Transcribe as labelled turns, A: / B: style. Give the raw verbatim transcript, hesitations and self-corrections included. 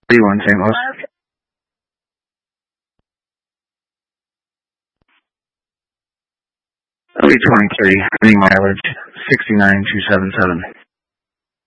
A: thirty-one Saint Louis. O E twenty-three, heading mileage sixty-nine two seven seven.